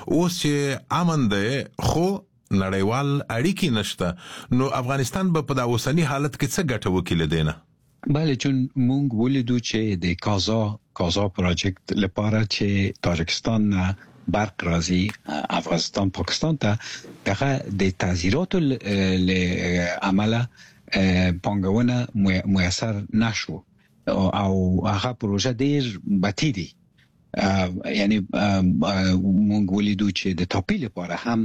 اوس چې امن دی خو نړیوال اړیکې نشته نو افغانستان به په دا اوسنی حالت کې څه ګټه وکړي دینه؟ بله، چون مونږ ولیدو چې د کازا پروژیکت لپاره چې تاجکستان برق راځي افغانستان پاکستان ته دغه د تعزیرات عمله پانګونه میسر نشو او هغه پروژه ډیر بتی دي. یعنی مونږ ولیدو چې د ټاپي لپاره هم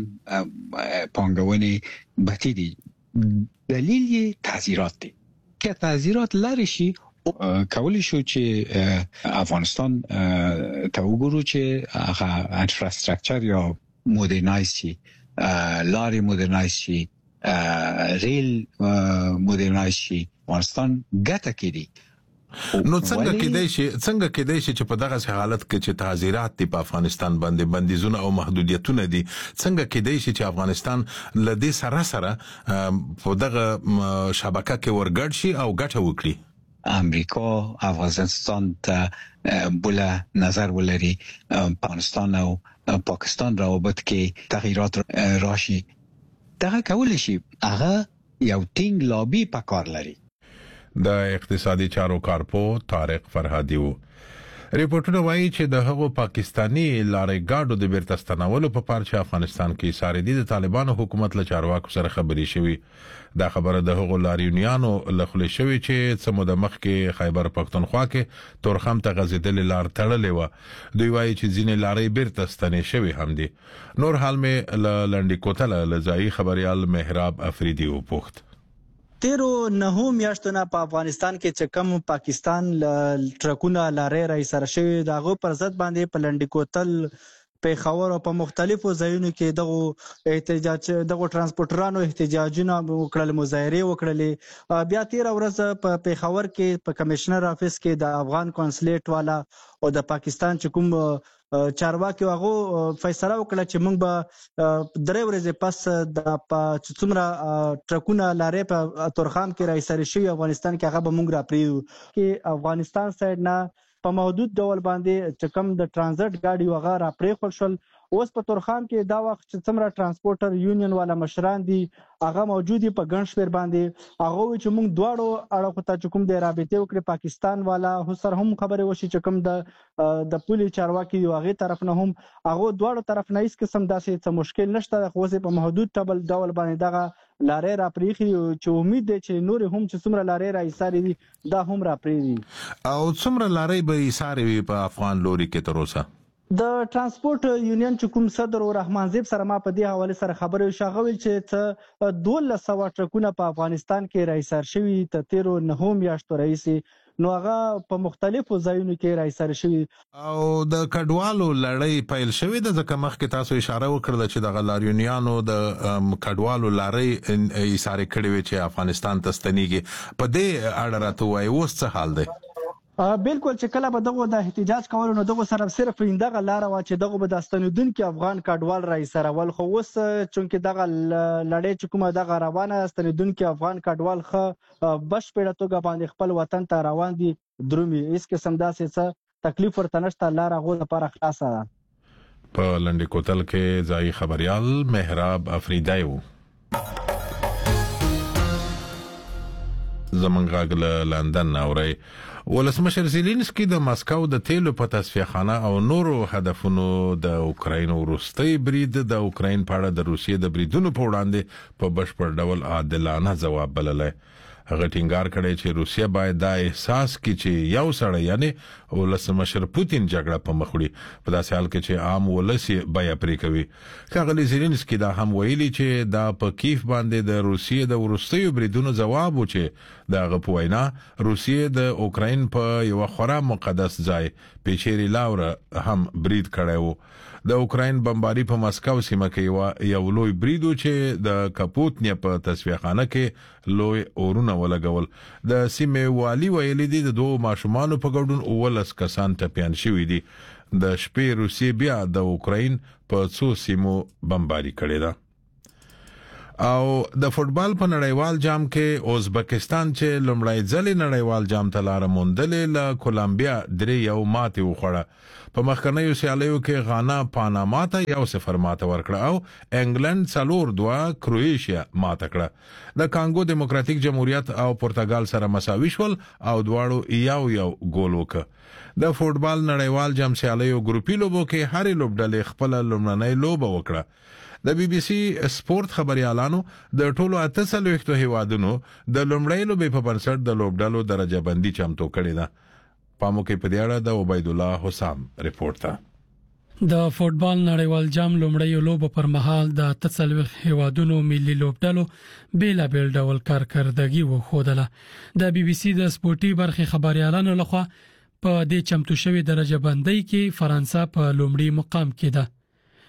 پانګونه بتی دي. دلیل یې تعزیرات دي که تعزیرات لري شي کولی شو چې افغانستان ته وګورو چې هغه انفراستراکچر یا مدرنایز شي، لارې مدرنایز شي، ریل مدرنایز شي، افغانستان ګټه کړي. نو څنګه کېدای شي چې په دغه حالت کې چې تعزیرات دي په افغانستان باندې بندیزونه او محدودیتونه دي، څنګه کېدای شي چې افغانستان لدې سره په دغه شبکه کې ورګډ شي او ګټه وکړي؟ امریکا افغانستان ته بوله نظر ولري، افغانستان او پاکستان روابط کې تغییرات راشي. دغه کولی شي هغه یو ټینګ لابي پکار لري. د اقتصادي چارو کارپو طارق فرهادي وو. ریپورتونه وایي چې د هغو پاکستانی لارې ګاډو د بیرته ستنولو په پار چې افغانستان کې ساري دي د طالبانو حکومت له چارواکو سره خبرې شوي. دا خبره د هغو لاریونیانو له خولې شوي چې څه موده مخکې خیبر پښتونخوا کې تورخم ته غځېدلې لار تړلې وه. دوی وایي چې ځینې لارې بیرته ستنې شوي هم دي. نور حال مې له لنډي کوتله له ځایي خبریال مهراب افریدي وپوښت. تیرو 9 میاشتونه په افغانستان کې چې کوم پاکستان ټرکونه لارې را ایسار شوي دغه پر ضد باندې په لنډي کوتل پیښور او په مختلفو ځایونو کې دغه ترانسپورټرانو احتجاجونه وکړل، مظاهره وکړلې. بیا تیر ورځ په پیښور کې په کمشنر افیس کې د افغان کنسولیټ والا او د پاکستان چې کوم چارواکي هغه فیصله وکړه چې موږ به 3 ورځې پس د څومره ټرکونه لارې په تورخم کې راځي شي افغانستان کې هغه به موږ را پریو کې افغانستان سایډ نه په محدود ډول باندې چې کوم د ترانزیت گاډي وغه را پریخول شول. اوس په تورخم کې دا وخت چې څومره ترانسپورټر یونین والا مشران دي هغه موجودي په ګڼ شمېر باندې هغه چې موږ دواړو اړخو ته چې کوم د رابطې وکړي پاکستان والا سره هم خبرې وشي چې کوم د پولي چارواکي دی هغه طرف نه هم هغه دواړو طرف نه هیڅ قسم داسې څه مشکل نشته. خو په محدود ډول باندې دغه لارې را پریخي چې امید دی چې نور هم چې څومره لارې را ایساري دي دا هم را پریږي. او څومره لارې به ایساري وي په افغان لوري کې تر اوسه؟ د ترانسپورټ یونین چې کوم صدر او رحمان زیب سره ما په دې حواله سره خبرې شغوي چې 1200 ټرکونه په افغانستان کې راځار شوي ته 9 میاشتو رئیسي نو هغه په مختلفو ځایونو کې راځار شوي. او د کډوالو لړۍ پیل شوې ده ځکه مخکې تاسو اشاره وکړه چې د لاریونیانو د کډوالو لړۍ ایساري کړې وي چې افغانستان ته ستنېږي. په دې اړه راته وایي اوس څه حال دی؟ بالکل چې کله به دغه د احتجاج کول نو دغه سره صرف دغه لار وا چې دغه به د ستنیدونکو افغان کډوال راي سره ول. خو اوس چې دغه لړۍ چې کومه دغه روانه ستنیدونکو افغان کډوال خو بشپړه توګه باندې خپل وطن ته روان دي درومي هیڅ قسم داسې څه تکلیف ورته نشته، لار هغه لپاره خلاصه ده. په لنډي کوتل کې ځای خبريال مهراب افریدی وو. زمونږ غاګل لندن اوري ولسمشر زيلنسکي د ماسکو د تیلو په تصفیه خانه او نورو هدفونو د اوکراین وروستي برید د اوکراین په اړه د روسیې د بریدونو په وړاندې په بشپړ ډول عادلانه ځواب بللی. هغه ټینګار کړی چې روسیه باید دا احساس کړي چې یو سړی یعنی ولسمشر پوتین جګړه په مخ وړي په داسې حال کې چې عام ولس یې بیا پرې کوي. ښاغلي زيلنسکي دا هم ویلي چې دا په کیف باندې د روسیې د وروستیو بریدونو ځواب و چې دغه په وینا روسیې د اوکراین په یو خورا مقدس ځای پیچيري لاور هم برید کړی و. د اوکراین بمباري په مسکو سیمه کې یو لوی بریدو چې د کپوتنیا په تصفیه خانه کې لوی اورونه ولګول. د سیمه والی ویلي دي د دوه ماشومان په ګډون 19 کسان ټپيان شوي دي. د شپې روسیې بیا د اوکراین په څو سیمو بمباري کړې ده. او د فوتبال په نړیوال جام کې ازبکستان چې لومړی ځل نړیوال جام ته لار موندلې له کولمبیا 3-1 ماتې وخوړه په مخکنیو سیالیو کې غانا پاناما ته 1-0 ماته ورکړه او انګلند 4-2 کروئیشیا ماته کړه د کانګو دیموکراتیک جمهوریت او پرتګال سره مساوي شول او دواړو یو ګول وکړ د فوتبال نړیوال جام سیالیو ګروپي لوبو کې هرې لوبډلې خپل لومړنۍ لوبه وکړه د بي بي سي سپورت خبريالانو د ټولو 48 هیوادونو د لومړی لوبې په بنسټ د لوبډلو درجه بندي چمتو کړې ده پامو کې په دې اړه د عبید الله حسام ریپورت ده د فوتبال نړیوال جام لومړی لوب پر مهال د 48 هیوادونو ملي لوبډلو بیل ډول کارکردګي وښودله د بي بي سي د سپورتي برخې خبريالانو لخوا په دې چمتو شوی درجه بندي کې فرانسه په لومړی مقام کې ده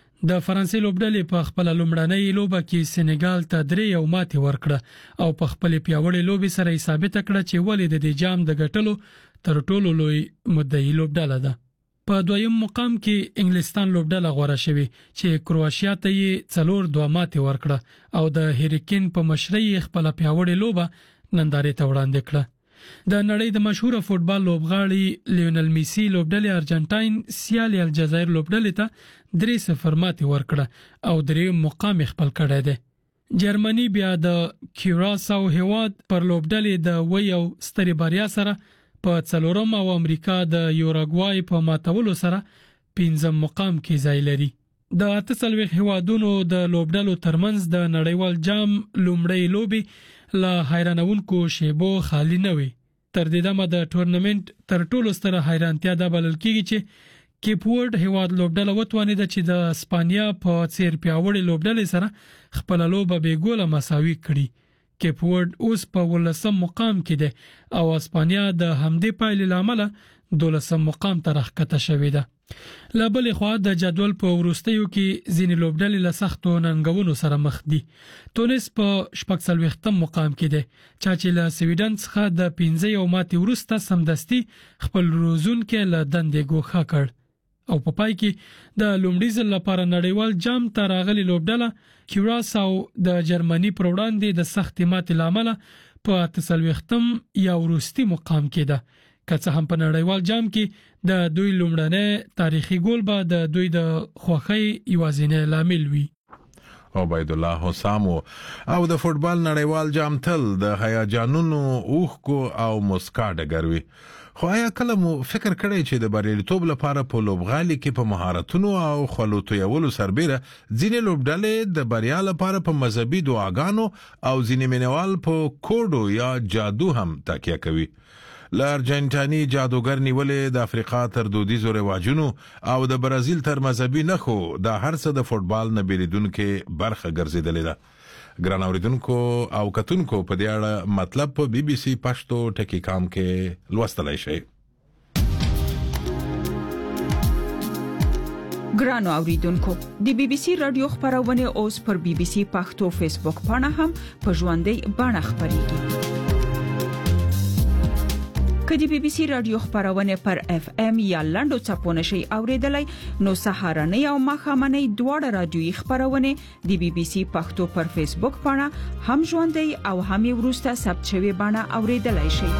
د فرانسې لوبډلې په خپل لومړنۍ لوبه کې سېنګال ته 3-1 ماتې ورکړه او په خپل پیاوړې لوبې سره یې ثابت کړه چې ولې د دې جام د ګټلو تر ټولو لوی مدعي لوبډله ده په دویم مقام کې انګلستان لوبډله غوړه شوې چې کرواشیا ته یې 4-2 ماتې ورکړه او د هریکین په مشرۍ خپل پیاوړې لوبه نندارې ته وړاندې کړه د نړۍ د مشهور فوتبال لوبغاړي لیونل میسی لوبډلې ارجنټاین سیالي الجزایر لوبډلې ته 3-0 ماتې ورکړه او دریم مقام خپل کړی دی جرمني بیا د کیوراساو هیواد پر لوبډلې د ویو ستري بریا سره په څلورم او امریکا د یوراګوای په ماتولو سره 15 مقام کې ځای لري د 48 هیوادونو د لوبډلو ترمنځ د نړیوال جام لومړی لوبي لا حیرانونکو شیبو خالی نه وي تر دې دمه د ټورنمنت تر ټولو ستره حیرانتیا د بلل کېږي چې کیپورد هیواد لوبډله وتوانید چې د اسپانیا په څیر پیاوړي لوبډلې سره خپل لوبه به ګوله مساوي کړي کیپورد اوس په 12 مقام کې ده او اسپانیا د همدې پایلې لامل 12 مقام ته راښکته شوې ده لابل خو د جدول په ورستیو کې ځینې لوبډلې له سختو ننګونو سره مخ دي تونس په 46 مقام کې ده چې له سویډن څخه د 15 ماتې ورسته سمدستي خپل روزون کې له دندې ګوښه کړ او په پای کې د لومړي ځل لپاره نړیوال جام ته راغلي لوبډله کیوراساو د جرمني پر وړاندې د سخت ماتې لامل په 48 یا ورستي مقام کې ده که څه هم په نړیوال جام کې د دوی لومړنۍ تاریخي ګول به د دوی د خوښۍ یوازینی لامل وي عبید الله حسام او د فوتبال نړیوال جام تل د هیجانونو اوښکو او مسکا ډګروي خو آیا کله مو فکر کړی چې د بریالیتوب لپاره په لوبغالي کې په مهارتونو او خلوتو یولو سربېره ځینې لوبډلې د بریا لپاره په مذهبي دعاګانو او ځینې مینوال په کوډو یا جادو هم تکیه کوي لارجنټایني جادوګر نیولې د افریقا تر دودیزو رواجونو او د برازیل تر مذهبي نخو د هر څه د فوتبال نه بیریدونکو برخه ګرځیدلې ده ګران اوریدونکو او کتونکو په دې اړه مطلب په بي بي سي پښتو ټکی کام کې لوستلای شئ ګران اوریدونکو د بي بي سي رادیو خبرونه اوس پر بي بي سي پښتو فیسبوک پاڼه هم په ژوندۍ بڼه خبريږي کدی بي بي سي رادیو خبرونه پر اف ام یا لندو چپونه شي اوریدلای نو سهارنۍ او ماخامنۍ دواړه رادیوي خبرونه د بي بي سي پښتو پر فیسبوک پاڼه هم ژوندۍ او هم ورسته ثبت شوی باندې اوریدلای شي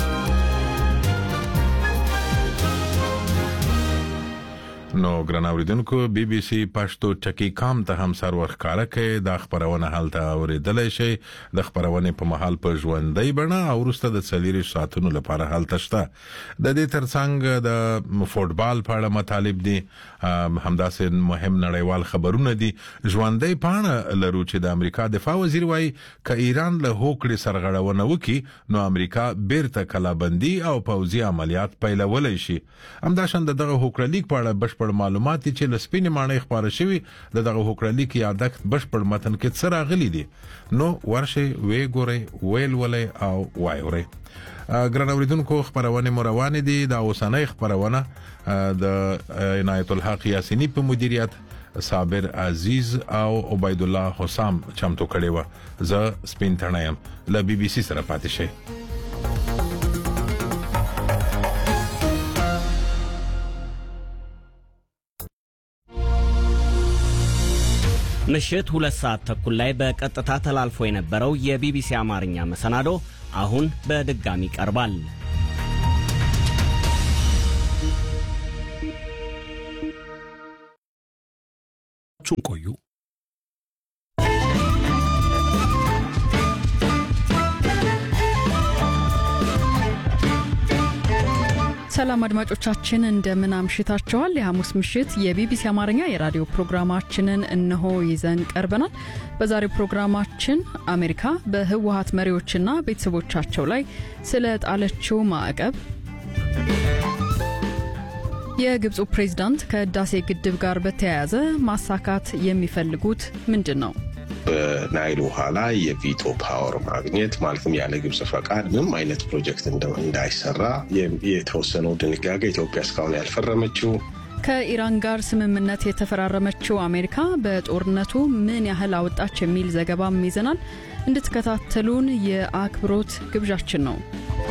نو ګران اوریدونکو بي بي سي پښتو ټکی کام ته هم سرور ښکارا کوي د خبرونه حالت اوریدلای شي د خبرونه په محل په ژوندۍ بڼه او ورسته د څلوري ساعتونو لپاره حالت شته د دې ترڅنګ د فوتبال په اړه مطالب دي همداسې مهم نړیوال خبرونه دي ژوندۍ پاڼه لرو چې د امریکا دفاع وزیر وايي ک ایران له هوکړې سرغړونه وکي نو امریکا بیرته کلابندي او پوځي عملیات پیلولای شي همداشان دغه هوکړه لیک په اړه بشپړ معلومات چې لسپینې مانې خبره شوی دغه هوکړه لیک یادښت بشپړ متن کې څه راغلي دي نو ورشي وی ګوري ویل ولې او وایوري ګران اوریدونکو خبرونه مروان دي د اوسنۍ خبرونه د عنایت الحق یاسینی په مدیریت صابر عزیز او عبید الله حسام چمتو کړي و ز سپین تنایم ل بي بي سي سره پاتې شي ምሽት 2 ሰዓት ተኩል ላይ በቀጥታ ተላልፎ የነበረው የቢቢሲ አማርኛ መሰናዶ አሁን በድጋሚ ቀርባል። ቆዩ። ሰላም አድማጮቻችን እንደምን አምሽታችኋል። የሐሙስ ምሽት የቢቢሲ አማርኛ የራዲዮ ፕሮግራማችንን እነሆ ይዘን ቀርበናል። በዛሬው ፕሮግራማችን አሜሪካ በህወሓት መሪዎችና ቤተሰቦቻቸው ላይ ስለጣለችው ማዕቀብ፣ የግብፁ ፕሬዝዳንት ከህዳሴ ግድብ ጋር በተያያዘ ማሳካት የሚፈልጉት ምንድነው? በናይል ውሃ ላይ የቪቶ ፓወር ማግኘት ማለትም ያለ ግብጽ ፈቃድ ምንም አይነት ፕሮጀክት እንዳይሰራ የተወሰነው ድንጋጌ ኢትዮጵያ እስካሁን ያልፈረመችው። ከኢራን ጋር ስምምነት የተፈራረመችው አሜሪካ በጦርነቱ ምን ያህል አወጣች የሚል ዘገባም ይዘናል። እንድትከታተሉን የአክብሮት ግብዣችን ነው።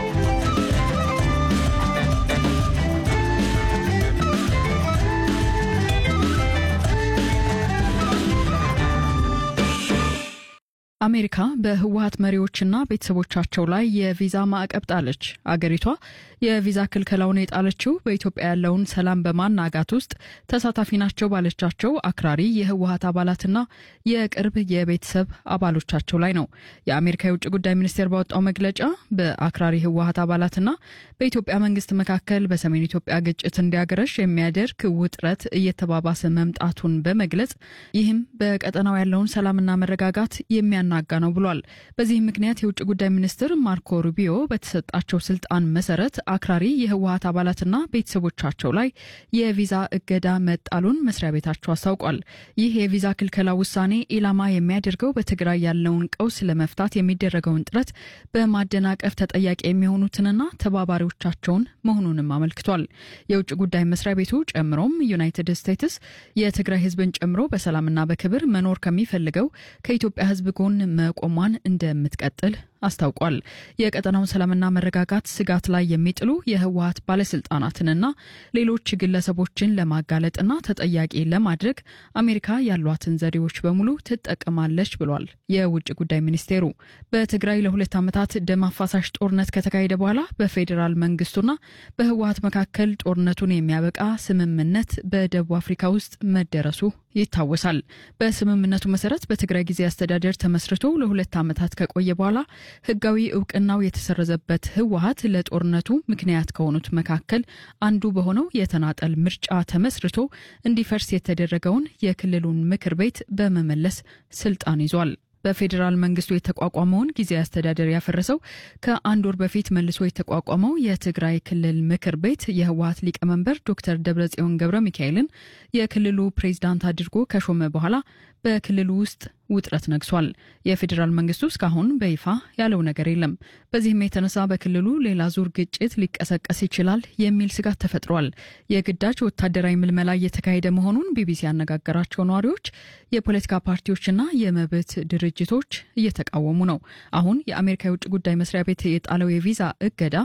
አሜሪካ በህወሓት መሪዎችና ቤተሰቦቻቸው ላይ የቪዛ ማዕቀብ ጣለች። አገሪቷ የቪዛ ክልከላውን የጣለችው በኢትዮጵያ ያለውን ሰላም በማናጋት ውስጥ ተሳታፊ ናቸው ባለቻቸው አክራሪ የህወሓት አባላትና የቅርብ የቤተሰብ አባሎቻቸው ላይ ነው። የአሜሪካ የውጭ ጉዳይ ሚኒስቴር ባወጣው መግለጫ በአክራሪ ህወሓት አባላትና በኢትዮጵያ መንግስት መካከል በሰሜን ኢትዮጵያ ግጭት እንዲያገረሽ የሚያደርግ ውጥረት እየተባባሰ መምጣቱን በመግለጽ ይህም በቀጠናው ያለውን ሰላምና መረጋጋት የሚያናጋ ነው ብሏል። በዚህ ምክንያት የውጭ ጉዳይ ሚኒስትር ማርኮ ሩቢዮ በተሰጣቸው ስልጣን መሰረት አክራሪ የህወሓት አባላትና ቤተሰቦቻቸው ላይ የቪዛ እገዳ መጣሉን መስሪያ ቤታቸው አስታውቋል። ይህ የቪዛ ክልከላ ውሳኔ ኢላማ የሚያደርገው በትግራይ ያለውን ቀውስ ለመፍታት የሚደረገውን ጥረት በማደናቀፍ ተጠያቂ የሚሆኑትንና ተባባሪዎቻቸውን መሆኑንም አመልክቷል። የውጭ ጉዳይ መስሪያ ቤቱ ጨምሮም ዩናይትድ ስቴትስ የትግራይ ህዝብን ጨምሮ በሰላምና በክብር መኖር ከሚፈልገው ከኢትዮጵያ ህዝብ ጎን መቆሟን እንደምትቀጥል አስታውቋል። የቀጠናውን ሰላምና መረጋጋት ስጋት ላይ የሚጥሉ የህወሓት ባለስልጣናትንና ሌሎች ግለሰቦችን ለማጋለጥና ተጠያቂ ለማድረግ አሜሪካ ያሏትን ዘዴዎች በሙሉ ትጠቀማለች ብሏል የውጭ ጉዳይ ሚኒስቴሩ። በትግራይ ለ2 ዓመታት ደም አፋሳሽ ጦርነት ከተካሄደ በኋላ በፌዴራል መንግስቱና በህወሓት መካከል ጦርነቱን የሚያበቃ ስምምነት በደቡብ አፍሪካ ውስጥ መደረሱ ይታወሳል። በስምምነቱ መሰረት በትግራይ ጊዜ አስተዳደር ተመስርቶ ለ2 ዓመታት ከቆየ በኋላ ህጋዊ እውቅናው የተሰረዘበት ህወሓት ለጦርነቱ ምክንያት ከሆኑት መካከል አንዱ በሆነው የተናጠል ምርጫ ተመስርቶ እንዲፈርስ የተደረገውን የክልሉን ምክር ቤት በመመለስ ስልጣን ይዟል። በፌዴራል መንግስቱ የተቋቋመውን ጊዜያዊ አስተዳደር ያፈረሰው ከአንድ ወር በፊት መልሶ የተቋቋመው የትግራይ ክልል ምክር ቤት የህወሓት ሊቀመንበር ዶክተር ደብረጽዮን ገብረሚካኤልን የክልሉ ፕሬዝዳንት አድርጎ ከሾመ በኋላ በክልሉ ውስጥ ውጥረት ነግሷል። የፌዴራል መንግስቱ እስካሁን በይፋ ያለው ነገር የለም። በዚህም የተነሳ በክልሉ ሌላ ዙር ግጭት ሊቀሰቀስ ይችላል የሚል ስጋት ተፈጥሯል። የግዳጅ ወታደራዊ ምልመላ እየተካሄደ መሆኑን ቢቢሲ ያነጋገራቸው ነዋሪዎች፣ የፖለቲካ ፓርቲዎችና የመብት ድርጅቶች እየተቃወሙ ነው። አሁን የአሜሪካ የውጭ ጉዳይ መስሪያ ቤት የጣለው የቪዛ እገዳ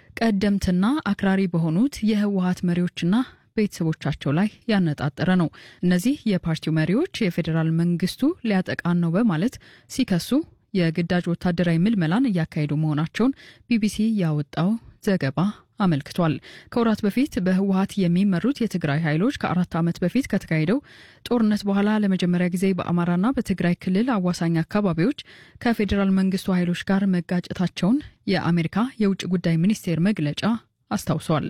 ቀደምትና አክራሪ በሆኑት የህወሓት መሪዎችና ቤተሰቦቻቸው ላይ ያነጣጠረ ነው። እነዚህ የፓርቲው መሪዎች የፌዴራል መንግስቱ ሊያጠቃን ነው በማለት ሲከሱ የግዳጅ ወታደራዊ ምልመላን እያካሄዱ መሆናቸውን ቢቢሲ ያወጣው ዘገባ አመልክቷል። ከወራት በፊት በህወሓት የሚመሩት የትግራይ ኃይሎች ከ4 ዓመት በፊት ከተካሄደው ጦርነት በኋላ ለመጀመሪያ ጊዜ በአማራና በትግራይ ክልል አዋሳኝ አካባቢዎች ከፌዴራል መንግስቱ ኃይሎች ጋር መጋጨታቸውን የአሜሪካ የውጭ ጉዳይ ሚኒስቴር መግለጫ አስታውሷል።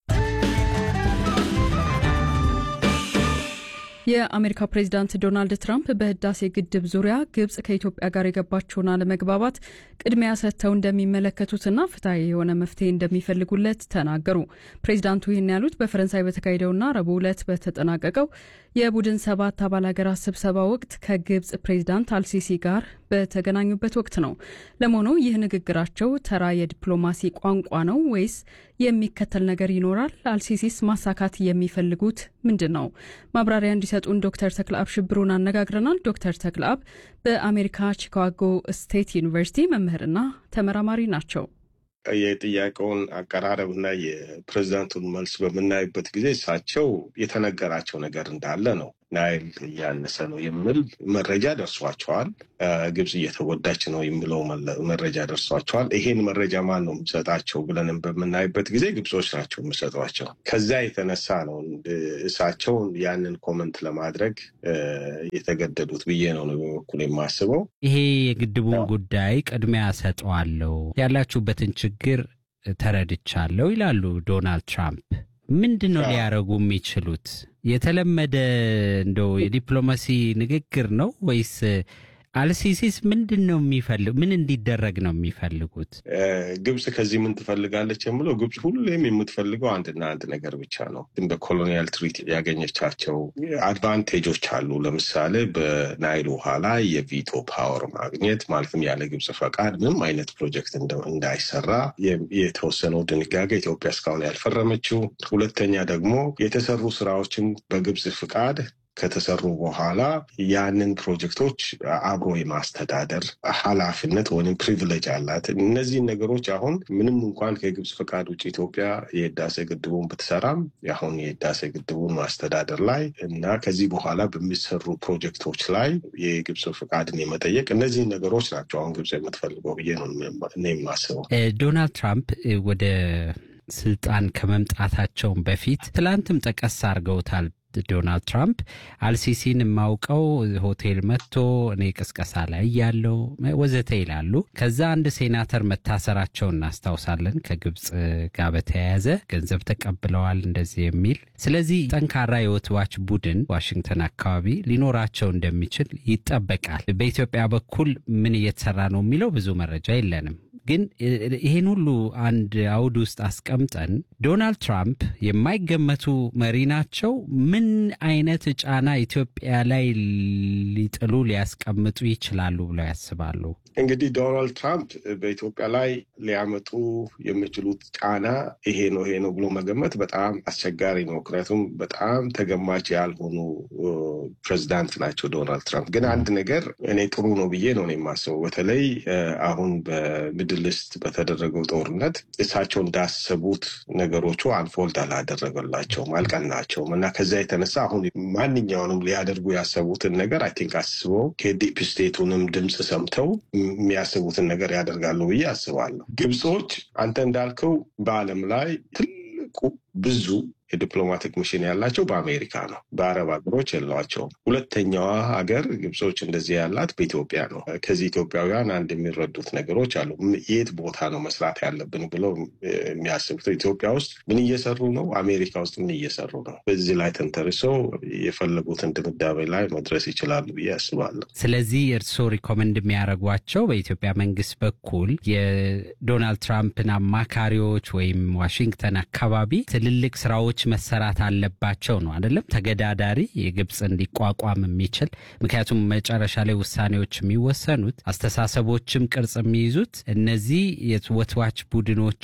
የአሜሪካ ፕሬዝዳንት ዶናልድ ትራምፕ በህዳሴ ግድብ ዙሪያ ግብጽ ከኢትዮጵያ ጋር የገባቸውን አለመግባባት ቅድሚያ ሰጥተው እንደሚመለከቱትና ፍትሐዊ የሆነ መፍትሄ እንደሚፈልጉለት ተናገሩ። ፕሬዝዳንቱ ይህን ያሉት በፈረንሳይ በተካሄደውና ረቡዕ ዕለት በተጠናቀቀው የቡድን 7 አባል ሀገራት ስብሰባ ወቅት ከግብጽ ፕሬዝዳንት አልሲሲ ጋር በተገናኙበት ወቅት ነው። ለመሆኑ ይህ ንግግራቸው ተራ የዲፕሎማሲ ቋንቋ ነው ወይስ የሚከተል ነገር ይኖራል? አልሲሲስ ማሳካት የሚፈልጉት ምንድነው? ማብራሪያ እንዲሰጡን ዶክተር ተክለአብ ሽብሩን አነጋግረናል። ዶክተር ተክለአብ በአሜሪካ ቺካጎ ስቴት ዩኒቨርሲቲ መምህርና ተመራማሪ ናቸው። የጥያቄውን አቀራረብና የፕሬዝዳንቱን መልስ በምናይበት ጊዜ እሳቸው የተነገራቸው ነገር እንዳለ ነው። ናይል ያነሰ ነው የሚል መረጃ ደርሷቸዋል። ግብጽ እየተጎዳች ነው የሚለው መረጃ ደርሷቸዋል። ይሄን መረጃ ማን ነው የሚሰጣቸው ብለን በምናይበት ጊዜ ግብጾች ናቸው የሚሰጧቸው። ከዛ የተነሳ ነው እሳቸው ያንን ኮመንት ለማድረግ የተገደዱት ብዬ ነው በኩል የማስበው። ይሄ የግድቡን ጉዳይ ቅድሚያ ሰጠዋለሁ፣ ያላችሁበትን ችግር ተረድቻለሁ ይላሉ ዶናልድ ትራምፕ። ምንድነው ሊያረጉ የሚችሉት? የተለመደ እንደው የዲፕሎማሲ ንግግር ነው ወይስ አልሲሲስ ምንድነው የሚፈልጉት? ምን እንዲደረግ ነው የሚፈልጉት? ግብጽ ከዚህ ምን ትፈልጋለች የሚለው ግብጽ ሁሌም የምትፈልገው አንድና አንድ ነገር ብቻ ነው። በኮሎኒያል ትሪቲ ያገኘቻቸው አድቫንቴጆች አሉ። ለምሳሌ በናይል ውሃ ላይ የቪቶ ፓወር ማግኘት፣ ማለትም ያለ ግብጽ ፈቃድ ምንም አይነት ፕሮጀክት እንዳይሰራ የተወሰነው ድንጋጌ ኢትዮጵያ እስካሁን ያልፈረመችው። ሁለተኛ ደግሞ የተሰሩ ስራዎችን በግብጽ ፍቃድ ከተሰሩ በኋላ ያንን ፕሮጀክቶች አብሮ የማስተዳደር ኃላፊነት ወይም ፕሪቪሌጅ አላት። እነዚህን ነገሮች አሁን ምንም እንኳን ከግብጽ ፈቃድ ውጭ ኢትዮጵያ የህዳሴ ግድቡን ብትሰራም አሁን የህዳሴ ግድቡን ማስተዳደር ላይ እና ከዚህ በኋላ በሚሰሩ ፕሮጀክቶች ላይ የግብጽ ፈቃድን የመጠየቅ እነዚህን ነገሮች ናቸው አሁን ግብጽ የምትፈልገው ብዬ ነው የማስበው። ዶናልድ ትራምፕ ወደ ስልጣን ከመምጣታቸው በፊት ትላንትም ጠቀስ አድርገውታል። ዶናልድ ትራምፕ አልሲሲን ማውቀው ሆቴል መጥቶ እኔ ቅስቀሳ ላይ ያለው ወዘተ ይላሉ። ከዛ አንድ ሴናተር መታሰራቸው እናስታውሳለን። ከግብጽ ጋር በተያያዘ ገንዘብ ተቀብለዋል እንደዚህ የሚል። ስለዚህ ጠንካራ የወትዋች ቡድን ዋሽንግተን አካባቢ ሊኖራቸው እንደሚችል ይጠበቃል። በኢትዮጵያ በኩል ምን እየተሰራ ነው የሚለው ብዙ መረጃ የለንም። ግን ይሄን ሁሉ አንድ አውድ ውስጥ አስቀምጠን ዶናልድ ትራምፕ የማይገመቱ መሪ ናቸው። ምን አይነት ጫና ኢትዮጵያ ላይ ሊጥሉ ሊያስቀምጡ ይችላሉ ብለው ያስባሉ? እንግዲህ ዶናልድ ትራምፕ በኢትዮጵያ ላይ ሊያመጡ የሚችሉት ጫና ይሄ ነው ብሎ መገመት በጣም አስቸጋሪ ነው። ምክንያቱም በጣም ተገማች ያልሆኑ ፕሬዚዳንት ናቸው ዶናልድ ትራምፕ። ግን አንድ ነገር እኔ ጥሩ ነው ብዬ ነው የማስበው። በተለይ አሁን በሚድል ኢስት በተደረገው ጦርነት እሳቸው እንዳሰቡት ነገሮቹ አንፎልድ አላደረገላቸውም፣ አልቀናቸውም እና ከዛ የተነሳ አሁን ማንኛውንም ሊያደርጉ ያሰቡትን ነገር አይ ቲንክ አስበው ከዲፕ ስቴቱንም ድምፅ ሰምተው የሚያስቡትን ነገር ያደርጋሉ ብዬ አስባለሁ። ግብጾች አንተ እንዳልከው በዓለም ላይ ትልቁ ብዙ የዲፕሎማቲክ ሚሽን ያላቸው በአሜሪካ ነው። በአረብ ሀገሮች የሏቸውም። ሁለተኛዋ ሀገር ግብጾች እንደዚህ ያላት በኢትዮጵያ ነው። ከዚህ ኢትዮጵያውያን አንድ የሚረዱት ነገሮች አሉ። የት ቦታ ነው መስራት ያለብን ብለው የሚያስቡት። ኢትዮጵያ ውስጥ ምን እየሰሩ ነው፣ አሜሪካ ውስጥ ምን እየሰሩ ነው፣ በዚህ ላይ ተንተርሰው የፈለጉትን ድምዳሜ ላይ መድረስ ይችላሉ ብዬ አስባለሁ። ስለዚህ እርስዎ ሪኮመንድ የሚያደርጓቸው በኢትዮጵያ መንግስት በኩል የዶናልድ ትራምፕን አማካሪዎች ወይም ዋሽንግተን አካባቢ ትልልቅ ስራዎች መሰራት አለባቸው ነው አይደለም? ተገዳዳሪ የግብጽ እንዲቋቋም የሚችል ምክንያቱም መጨረሻ ላይ ውሳኔዎች የሚወሰኑት አስተሳሰቦችም ቅርጽ የሚይዙት እነዚህ የወትዋች ቡድኖች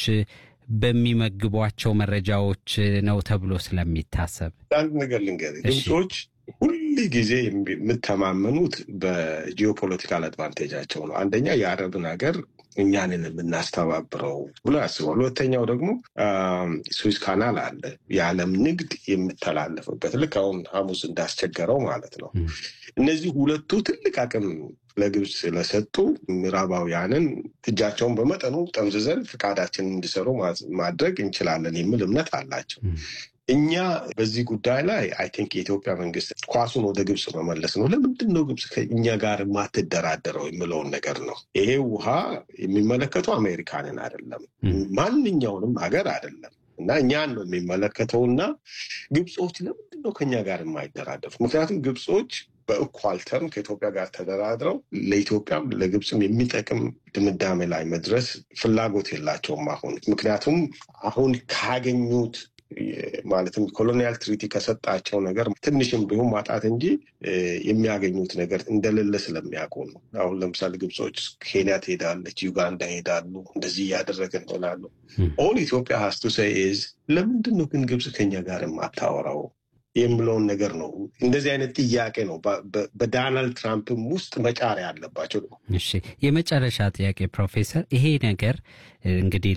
በሚመግቧቸው መረጃዎች ነው ተብሎ ስለሚታሰብ። አንድ ነገር ልንገርህ፣ ግብጾች ሁሉ ጊዜ የምተማመኑት በጂኦፖለቲካል አድቫንቴጃቸው ነው። አንደኛ የአረብን ሀገር እኛንን የምናስተባብረው ብሎ ያስባሉ። ሁለተኛው ደግሞ ስዊዝ ካናል አለ፣ የዓለም ንግድ የምተላለፍበት ልክ አሁን ሐሙስ እንዳስቸገረው ማለት ነው። እነዚህ ሁለቱ ትልቅ አቅም ለግብጽ ስለሰጡ ምዕራባውያንን እጃቸውን በመጠኑ ጠምዝዘን ፍቃዳችንን እንዲሰሩ ማድረግ እንችላለን የሚል እምነት አላቸው። እኛ በዚህ ጉዳይ ላይ አይ ቲንክ የኢትዮጵያ መንግስት ኳሱን ወደ ግብጽ መመለስ ነው። ለምንድን ነው ግብጽ ከእኛ ጋር የማትደራደረው የሚለውን ነገር ነው። ይሄ ውሃ የሚመለከተው አሜሪካንን አይደለም፣ ማንኛውንም ሀገር አይደለም እና እኛን ነው የሚመለከተውና ግብጾች ለምንድን ነው ከኛ ጋር የማይደራደሩት? ምክንያቱም ግብጾች በእኳል ተርም ከኢትዮጵያ ጋር ተደራድረው ለኢትዮጵያም ለግብጽም የሚጠቅም ድምዳሜ ላይ መድረስ ፍላጎት የላቸውም አሁን። ምክንያቱም አሁን ካገኙት ማለትም ኮሎኒያል ትሪቲ ከሰጣቸው ነገር ትንሽም ቢሆን ማጣት እንጂ የሚያገኙት ነገር እንደሌለ ስለሚያውቁ ነው። አሁን ለምሳሌ ግብጾች ኬንያ ትሄዳለች፣ ዩጋንዳ ሄዳሉ፣ እንደዚህ እያደረገ እንላሉ። ኦል ኢትዮጵያ ሀስ ቱ ሴይ ኢዝ ለምንድን ነው ግን ግብጽ ከኛ ጋር የማታወራው የሚለውን ነገር ነው። እንደዚህ አይነት ጥያቄ ነው በዶናልድ ትራምፕም ውስጥ መጫሪያ ያለባቸው። እሺ፣ የመጨረሻ ጥያቄ ፕሮፌሰር፣ ይሄ ነገር እንግዲህ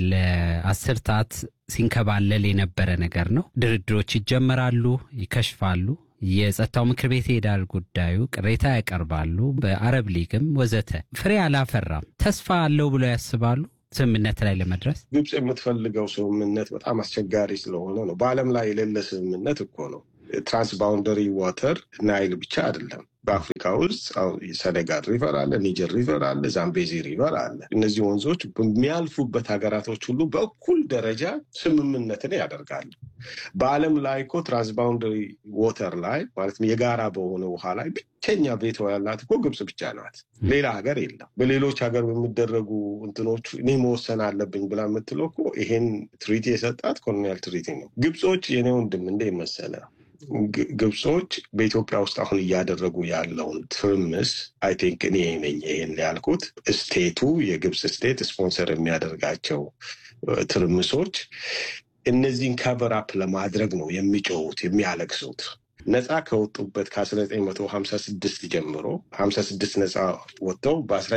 ለ10 ሲንከባለል የነበረ ነገር ነው። ድርድሮች ይጀመራሉ፣ ይከሽፋሉ፣ የጸጥታው ምክር ቤት ይሄዳል ጉዳዩ፣ ቅሬታ ያቀርባሉ፣ በአረብ ሊግም ወዘተ ፍሬ አላፈራም። ተስፋ አለው ብሎ ያስባሉ ስምምነት ላይ ለመድረስ? ግብጽ የምትፈልገው ስምምነት በጣም አስቸጋሪ ስለሆነ ነው። በዓለም ላይ የሌለ ስምምነት እኮ ነው። ትራንስባውንደሪ ዋተር ናይል ብቻ አይደለም። በአፍሪካ ውስጥ ሰኔጋል ሪቨር አለ፣ ኒጀር ሪቨር አለ፣ ዛምቤዚ ሪቨር አለ። እነዚህ ወንዞች በሚያልፉበት ሀገራቶች ሁሉ በእኩል ደረጃ ስምምነትን ያደርጋሉ። በዓለም ላይ እኮ ትራንስባውንደሪ ዋተር ላይ ማለት የጋራ በሆነ ውሃ ላይ ብቸኛ ቬቶ ያላት እኮ ግብጽ ብቻ ናት። ሌላ ሀገር የለም። በሌሎች ሀገር በሚደረጉ እንትኖች እኔ መወሰን አለብኝ ብላ የምትለው እኮ ይሄን ትሪቲ የሰጣት ኮሎኒያል ትሪቲ ነው። ግብጾች የኔ ወንድም እንደ መሰለ ግብጾች በኢትዮጵያ ውስጥ አሁን እያደረጉ ያለውን ትርምስ አይ ቲንክ እኔ ነኝ ይሄን ያልኩት ስቴቱ የግብጽ ስቴት ስፖንሰር የሚያደርጋቸው ትርምሶች እነዚህን ከቨር አፕ ለማድረግ ነው የሚጮሁት የሚያለቅሱት። ነፃ ከወጡበት ከ1956 ጀምሮ 56 ነፃ ወጥተው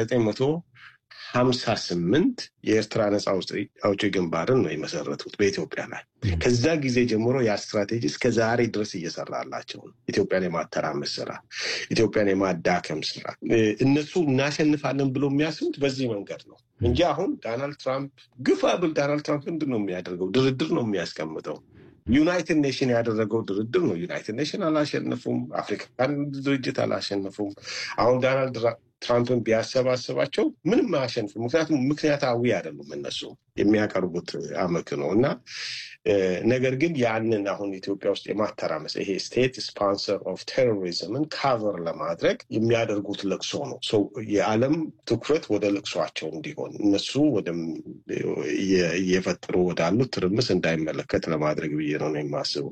በ1958 የኤርትራ ነፃ አውጪ ግንባርን ነው የመሰረቱት በኢትዮጵያ ላይ። ከዛ ጊዜ ጀምሮ ያ ስትራቴጂ እስከ ዛሬ ድረስ እየሰራላቸው ነው። ኢትዮጵያን የማተራመስ ስራ፣ ኢትዮጵያን የማዳከም ስራ። እነሱ እናሸንፋለን ብሎ የሚያስቡት በዚህ መንገድ ነው እንጂ አሁን ዶናልድ ትራምፕ ግፋ ብል ዶናልድ ትራምፕ ምንድን ነው የሚያደርገው? ድርድር ነው የሚያስቀምጠው። ዩናይትድ ኔሽን ያደረገው ድርድር ነው። ዩናይትድ ኔሽን አላሸነፉም። አፍሪካን ድርጅት አላሸነፉም። አሁን ዶናልድ ትራምፕን ቢያሰባስባቸው ምንም አያሸንፍም። ምክንያቱም ምክንያታዊ አይደሉም እነሱ የሚያቀርቡት አመክንዮ ነው። እና ነገር ግን ያንን አሁን ኢትዮጵያ ውስጥ የማተራመስ ይሄ ስቴት ስፖንሰር ኦፍ ቴሮሪዝምን ካቨር ለማድረግ የሚያደርጉት ለቅሶ ነው። የዓለም ትኩረት ወደ ለቅሷቸው እንዲሆን እነሱ እየፈጠሩ ወዳሉት ትርምስ እንዳይመለከት ለማድረግ ብዬ ነው የማስበው።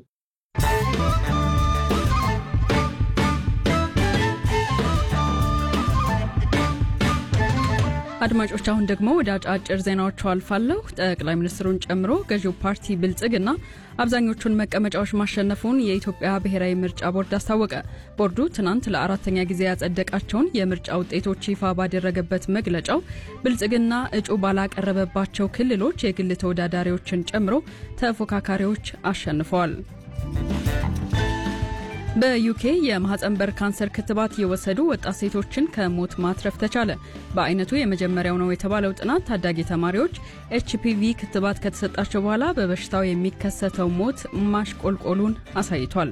አድማጮች አሁን ደግሞ ወደ አጫጭር ዜናዎቹ አልፋለሁ። ጠቅላይ ሚኒስትሩን ጨምሮ ገዢው ፓርቲ ብልጽግና አብዛኞቹን መቀመጫዎች ማሸነፉን የኢትዮጵያ ብሔራዊ ምርጫ ቦርድ አስታወቀ። ቦርዱ ትናንት ለአራተኛ ጊዜ ያጸደቃቸውን የምርጫ ውጤቶች ይፋ ባደረገበት መግለጫው ብልጽግና እጩ ባላቀረበባቸው ክልሎች የግል ተወዳዳሪዎችን ጨምሮ ተፎካካሪዎች አሸንፈዋል። በዩኬ የማህጸን በር ካንሰር ክትባት የወሰዱ ወጣት ሴቶችን ከሞት ማትረፍ ተቻለ። በአይነቱ የመጀመሪያው ነው የተባለው ጥናት ታዳጊ ተማሪዎች ኤችፒቪ ክትባት ከተሰጣቸው በኋላ በበሽታው የሚከሰተው ሞት ማሽቆልቆሉን አሳይቷል።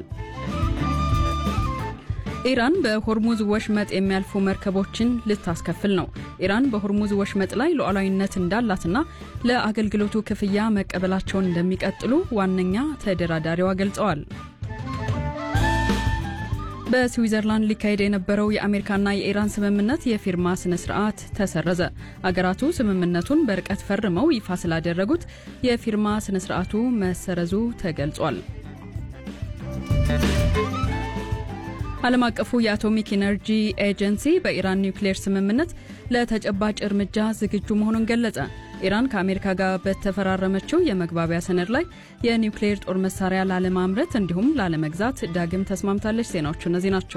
ኢራን በሆርሙዝ ወሽመጥ የሚያልፉ መርከቦችን ልታስከፍል ነው። ኢራን በሆርሙዝ ወሽመጥ ላይ ሉዓላዊነት እንዳላትና ለአገልግሎቱ ክፍያ መቀበላቸውን እንደሚቀጥሉ ዋነኛ ተደራዳሪዋ ገልጸዋል። በስዊዘርላንድ ሊካሄድ የነበረው የአሜሪካና የኢራን ስምምነት የፊርማ ስነ ስርዓት ተሰረዘ። አገራቱ ስምምነቱን በርቀት ፈርመው ይፋ ስላደረጉት የፊርማ ስነ ስርዓቱ መሰረዙ ተገልጿል። ዓለም አቀፉ የአቶሚክ ኢነርጂ ኤጀንሲ በኢራን ኒውክሌር ስምምነት ለተጨባጭ እርምጃ ዝግጁ መሆኑን ገለጸ። ኢራን ከአሜሪካ ጋር በተፈራረመችው የመግባቢያ ሰነድ ላይ የኒውክሌር ጦር መሳሪያ ላለማምረት እንዲሁም ላለመግዛት ዳግም ተስማምታለች። ዜናዎቹ እነዚህ ናቸው።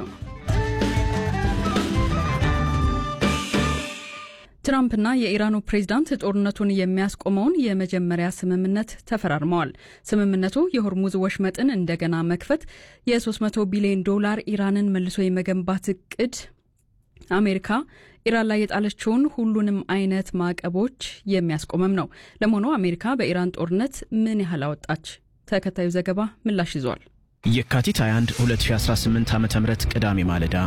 ትራምፕና የኢራኑ ፕሬዝዳንት ጦርነቱን የሚያስቆመውን የመጀመሪያ ስምምነት ተፈራርመዋል። ስምምነቱ የሆርሙዝ ወሽመጥን እንደገና መክፈት፣ የ$300 ቢሊዮን ኢራንን መልሶ የመገንባት እቅድ፣ አሜሪካ ኢራን ላይ የጣለችውን ሁሉንም አይነት ማዕቀቦች የሚያስቆመም ነው። ለመሆኑ አሜሪካ በኢራን ጦርነት ምን ያህል አወጣች? ተከታዩ ዘገባ ምላሽ ይዟል። የካቲት 21 2018 ዓ.ም ቅዳሜ ማለዳ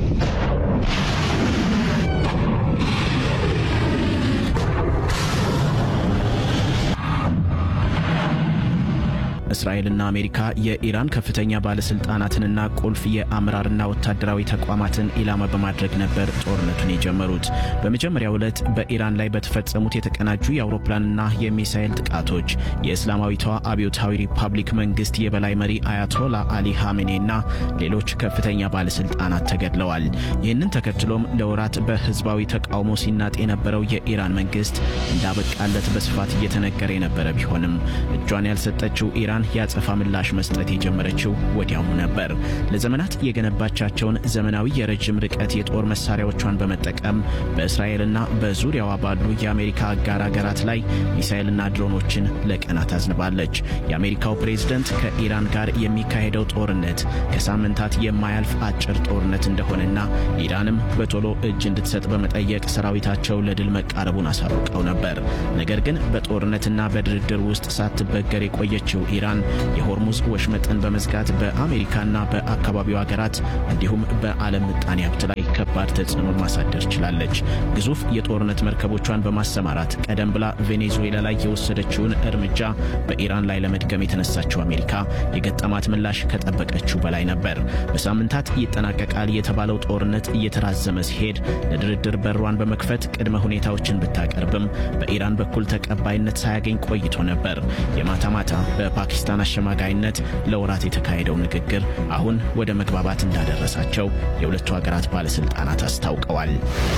እስራኤልና አሜሪካ የኢራን ከፍተኛ ባለስልጣናትንና ቁልፍ የአመራርና ወታደራዊ ተቋማትን ኢላማ በማድረግ ነበር ጦርነቱን የጀመሩት። በመጀመሪያው ዕለት በኢራን ላይ በተፈጸሙት የተቀናጁ የአውሮፕላንና የሚሳኤል ጥቃቶች የእስላማዊቷ አብዮታዊ ሪፐብሊክ መንግስት የበላይ መሪ አያቶላ አሊ ኻሜኔና ሌሎች ከፍተኛ ባለስልጣናት ተገድለዋል። ይህንን ተከትሎም ለወራት በህዝባዊ ተቃውሞ ሲናጥ የነበረው የኢራን መንግስት እንዳበቃለት በስፋት እየተነገረ የነበረ ቢሆንም እጇን ያልሰጠችው ኢራን ኢራን ያጸፋ ምላሽ መስጠት የጀመረችው ወዲያውኑ ነበር። ለዘመናት የገነባቻቸውን ዘመናዊ የረጅም ርቀት የጦር መሳሪያዎቿን በመጠቀም በእስራኤልና በዙሪያዋ ባሉ የአሜሪካ አጋር ሀገራት ላይ ሚሳኤልና ድሮኖችን ለቀናት አዝንባለች። የአሜሪካው ፕሬዝዳንት ከኢራን ጋር የሚካሄደው ጦርነት ከሳምንታት የማያልፍ አጭር ጦርነት እንደሆነና ኢራንም በቶሎ እጅ እንድትሰጥ በመጠየቅ ሰራዊታቸው ለድል መቃረቡን አሳውቀው ነበር። ነገር ግን በጦርነትና በድርድር ውስጥ ሳትበገር የቆየችው ኢራን የሆርሙዝ ወሽመጥን በመዝጋት በአሜሪካና በአካባቢው ሀገራት እንዲሁም በዓለም ምጣኔ ሀብት ላይ ከባድ ተጽዕኖ ማሳደር ችላለች። ግዙፍ የጦርነት መርከቦቿን በማሰማራት ቀደም ብላ ቬኔዙዌላ ላይ የወሰደችውን እርምጃ በኢራን ላይ ለመድገም የተነሳችው አሜሪካ የገጠማት ምላሽ ከጠበቀችው በላይ ነበር። በሳምንታት ይጠናቀቃል የተባለው ጦርነት እየተራዘመ ሲሄድ ለድርድር በሯን በመክፈት ቅድመ ሁኔታዎችን ብታቀርብም በኢራን በኩል ተቀባይነት ሳያገኝ ቆይቶ ነበር። የማታ ማታ በፓኪስታን አሸማጋይነት ለወራት የተካሄደው ንግግር አሁን ወደ መግባባት እንዳደረሳቸው የሁለቱ ሀገራት ባለስልጣናት አስታውቀዋል።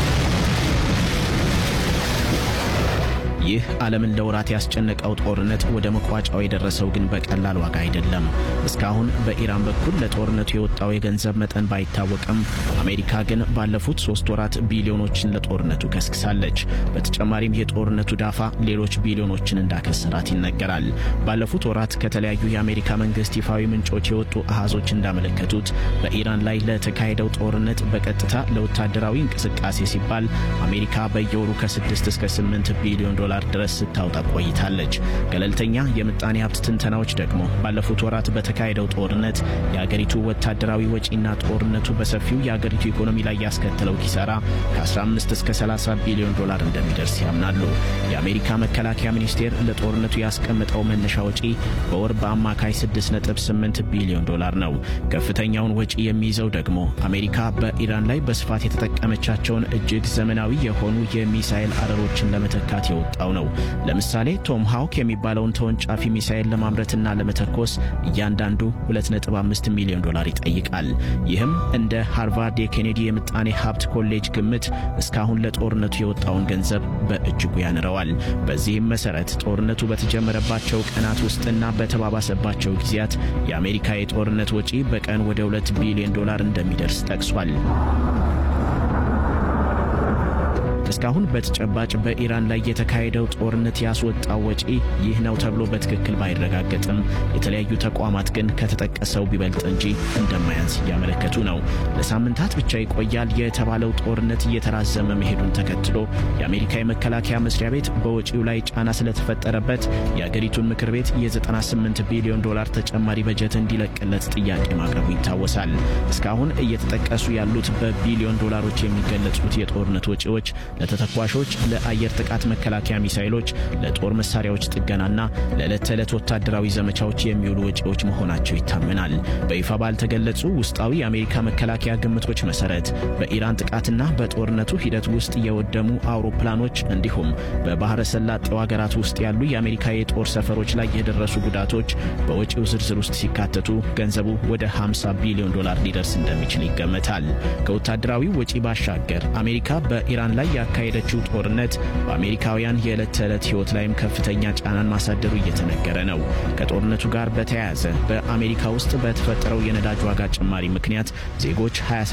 ይህ ዓለምን ለወራት ያስጨነቀው ጦርነት ወደ መቋጫው የደረሰው ግን በቀላል ዋጋ አይደለም። እስካሁን በኢራን በኩል ለጦርነቱ የወጣው የገንዘብ መጠን ባይታወቅም አሜሪካ ግን ባለፉት 3 ወራት ቢሊዮኖችን ለጦርነቱ ከስክሳለች። በተጨማሪም የጦርነቱ ዳፋ ሌሎች ቢሊዮኖችን እንዳከሰራት ይነገራል። ባለፉት ወራት ከተለያዩ የአሜሪካ መንግስት ይፋዊ ምንጮች የወጡ አሃዞች እንዳመለከቱት በኢራን ላይ ለተካሄደው ጦርነት በቀጥታ ለወታደራዊ እንቅስቃሴ ሲባል አሜሪካ በየወሩ ከ6 እስከ 8 ቢሊዮን ዶላር ድረስ ስታወጣ ቆይታለች። ገለልተኛ የምጣኔ ሀብት ትንተናዎች ደግሞ ባለፉት ወራት በተካሄደው ጦርነት የአገሪቱ ወታደራዊ ወጪና ጦርነቱ በሰፊው የአገሪቱ ኢኮኖሚ ላይ ያስከተለው ኪሳራ ከ15 እስከ 30 ቢሊዮን ዶላር እንደሚደርስ ያምናሉ። የአሜሪካ መከላከያ ሚኒስቴር ለጦርነቱ ያስቀመጠው መነሻ ወጪ በወር በአማካይ 6.8 ቢሊዮን ዶላር ነው። ከፍተኛውን ወጪ የሚይዘው ደግሞ አሜሪካ በኢራን ላይ በስፋት የተጠቀመቻቸውን እጅግ ዘመናዊ የሆኑ የሚሳኤል አረሮችን ለመተካት የወጣው ነው። ለምሳሌ ቶም ሃውክ የሚባለውን ተወንጫፊ ሚሳኤል ለማምረትና ለመተኮስ እያንዳንዱ 2.5 ሚሊዮን ዶላር ይጠይቃል። ይህም እንደ ሃርቫርድ የኬኔዲ የምጣኔ ሀብት ኮሌጅ ግምት እስካሁን ለጦርነቱ የወጣውን ገንዘብ በእጅጉ ያንረዋል። በዚህም መሰረት ጦርነቱ በተጀመረባቸው ቀናት ውስጥና በተባባሰባቸው ጊዜያት የአሜሪካ የጦርነት ወጪ በቀን ወደ 2 ቢሊዮን ዶላር እንደሚደርስ ጠቅሷል። እስካሁን በተጨባጭ በኢራን ላይ የተካሄደው ጦርነት ያስወጣው ወጪ ይህ ነው ተብሎ በትክክል ባይረጋገጥም የተለያዩ ተቋማት ግን ከተጠቀሰው ቢበልጥ እንጂ እንደማያንስ ያመለከቱ ነው። ለሳምንታት ብቻ ይቆያል የተባለው ጦርነት እየተራዘመ መሄዱን ተከትሎ የአሜሪካ የመከላከያ መስሪያ ቤት በወጪው ላይ ጫና ስለተፈጠረበት የአገሪቱን ምክር ቤት የ98 ቢሊዮን ዶላር ተጨማሪ በጀት እንዲለቅለት ጥያቄ ማቅረቡ ይታወሳል። እስካሁን እየተጠቀሱ ያሉት በቢሊዮን ዶላሮች የሚገለጹት የጦርነት ወጪዎች ለተተኳሾች፣ ለአየር ጥቃት መከላከያ ሚሳኤሎች፣ ለጦር መሳሪያዎች ጥገናና ለዕለት ተዕለት ወታደራዊ ዘመቻዎች የሚውሉ ወጪዎች መሆናቸው ይታመናል። በይፋ ባልተገለጹ ውስጣዊ የአሜሪካ መከላከያ ግምቶች መሰረት በኢራን ጥቃትና በጦርነቱ ሂደት ውስጥ የወደሙ አውሮፕላኖች እንዲሁም በባህረ ሰላጤው ሀገራት ውስጥ ያሉ የአሜሪካ የጦር ሰፈሮች ላይ የደረሱ ጉዳቶች በወጪው ዝርዝር ውስጥ ሲካተቱ ገንዘቡ ወደ 50 ቢሊዮን ዶላር ሊደርስ እንደሚችል ይገመታል። ከወታደራዊ ወጪ ባሻገር አሜሪካ በኢራን ላይ ያካሄደችው ጦርነት በአሜሪካውያን የዕለት ተዕለት ህይወት ላይም ከፍተኛ ጫናን ማሳደሩ እየተነገረ ነው። ከጦርነቱ ጋር በተያያዘ በአሜሪካ ውስጥ በተፈጠረው የነዳጅ ዋጋ ጭማሪ ምክንያት ዜጎች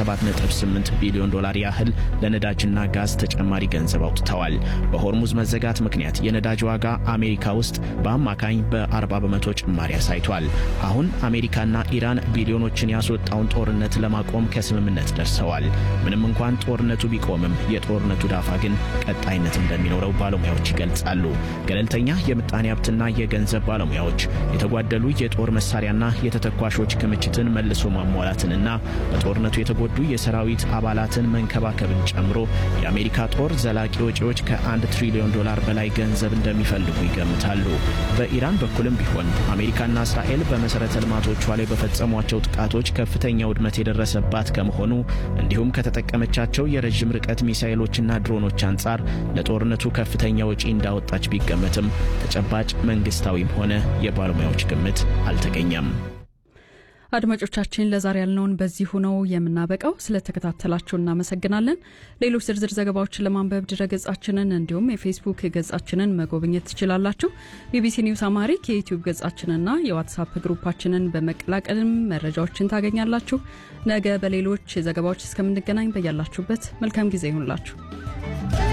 27.8 ቢሊዮን ዶላር ያህል ለነዳጅና ጋዝ ተጨማሪ ገንዘብ አውጥተዋል። በሆርሙዝ መዘጋት ምክንያት የነዳጅ ዋጋ አሜሪካ ውስጥ በአማካኝ በ40 በመቶ ጭማሪ አሳይቷል። አሁን አሜሪካና ኢራን ቢሊዮኖችን ያስወጣውን ጦርነት ለማቆም ከስምምነት ደርሰዋል። ምንም እንኳን ጦርነቱ ቢቆምም የጦርነቱ ዳፋ ግን ቀጣይነት እንደሚኖረው ባለሙያዎች ይገልጻሉ። ገለልተኛ የምጣኔ ሀብትና የገንዘብ ባለሙያዎች የተጓደሉ የጦር መሳሪያና የተተኳሾች ክምችትን መልሶ ማሟላትንና በጦርነቱ የተጎዱ የሰራዊት አባላትን መንከባከብን ጨምሮ የአሜሪካ ጦር ዘላቂ ወጪዎች ከ1 ትሪሊዮን ዶላር በላይ ገንዘብ እንደሚፈልጉ ይገምታሉ። በኢራን በኩልም ቢሆን አሜሪካና እስራኤል በመሰረተ ልማቶቿ ላይ በፈጸሟቸው ጥቃቶች ከፍተኛ ውድመት የደረሰባት ከመሆኑ እንዲሁም ከተጠቀመቻቸው የረጅም ርቀት ሚሳኤሎችና ድሮኖች አንጻር ለጦርነቱ ከፍተኛ ወጪ እንዳወጣች ቢገመትም ተጨባጭ መንግስታዊም ሆነ የባለሙያዎች ግምት አልተገኘም። አድማጮቻችን ለዛሬ ያልነውን በዚህ ሆነው የምናበቃው ስለተከታተላችሁ እናመሰግናለን። ሌሎች ዝርዝር ዘገባዎችን ለማንበብ ድረገጻችንን እንዲሁም የፌስቡክ ገጻችንን መጎብኘት ትችላላችሁ። ቢቢሲ ኒውስ አማሪክ የዩቲዩብ ገጻችንና የዋትስአፕ ግሩፓችንን በመቀላቀልም መረጃዎችን ታገኛላችሁ። ነገ በሌሎች ዘገባዎች እስከምንገናኝ በያላችሁበት መልካም ጊዜ ይሁንላችሁ።